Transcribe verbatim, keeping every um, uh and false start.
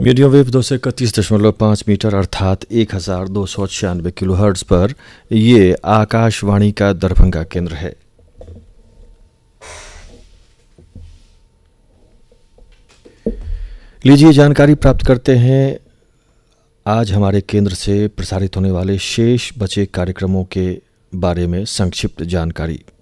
Medium wave दो सौ इकतीस दशमलव पाँच मीटर अर्थात एक हजार दो सौ छियानवे किलो हर्ट्ज पर ये आकाशवाणी का दरभंगा केंद्र है। लीजिए जानकारी प्राप्त करते हैं आज हमारे केंद्र से प्रसारित होने वाले शेष बचे कार्यक्रमों के बारे में संक्षिप्त जानकारी।